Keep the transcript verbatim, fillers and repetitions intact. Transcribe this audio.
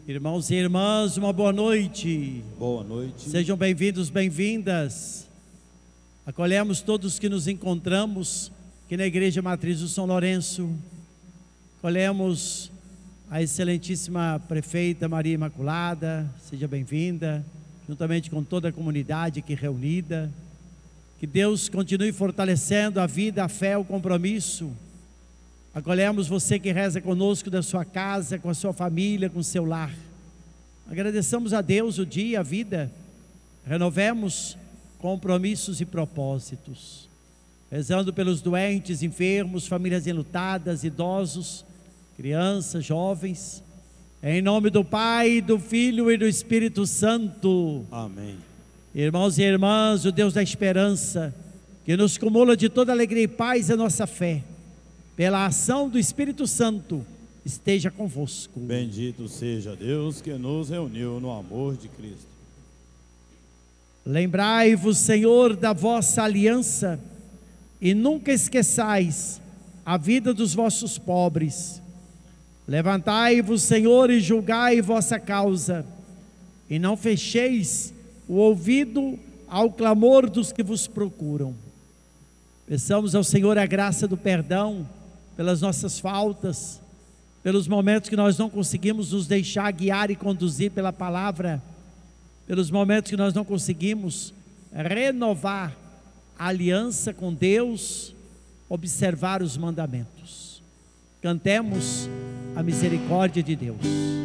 Irmãos e irmãs, uma boa noite. Boa noite. Sejam bem-vindos, bem-vindas. Acolhemos todos que nos encontramos aqui na Igreja Matriz do São Lourenço. Acolhemos a excelentíssima prefeita Maria Imaculada, seja bem-vinda, juntamente com toda a comunidade aqui reunida. Que Deus continue fortalecendo a vida, a fé, o compromisso. Acolhemos você que reza conosco da sua casa, com a sua família, com o seu lar. Agradecemos a Deus o dia, a vida. Renovemos compromissos e propósitos. Rezando pelos doentes, enfermos, famílias enlutadas, idosos, crianças, jovens. Em nome do Pai, do Filho e do Espírito Santo. Amém. Irmãos e irmãs, o Deus da esperança, que nos cumula de toda alegria e paz a nossa fé, pela ação do Espírito Santo, esteja convosco. Bendito seja Deus que nos reuniu no amor de Cristo. Lembrai-vos, Senhor, da vossa aliança e nunca esqueçais a vida dos vossos pobres. Levantai-vos, Senhor, e julgai vossa causa, e não fecheis o ouvido ao clamor dos que vos procuram. Peçamos ao Senhor a graça do perdão pelas nossas faltas, pelos momentos que nós não conseguimos nos deixar guiar e conduzir pela palavra, pelos momentos que nós não conseguimos renovar a aliança com Deus, observar os mandamentos. Cantemos a misericórdia de Deus.